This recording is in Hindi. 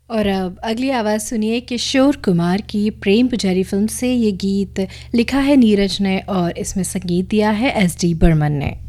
और अब अगली आवाज़ सुनिए किशोर कुमार की प्रेम पुजारी फ़िल्म से। ये गीत लिखा है नीरज ने और इसमें संगीत दिया है एस डी बर्मन ने।